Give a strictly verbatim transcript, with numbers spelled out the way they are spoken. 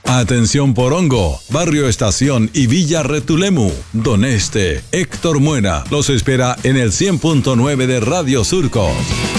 Atención Porongo, Barrio Estación y Villa Retulemu. Don Este, Héctor Muena, los espera en el cien punto nueve de Radio Surcos.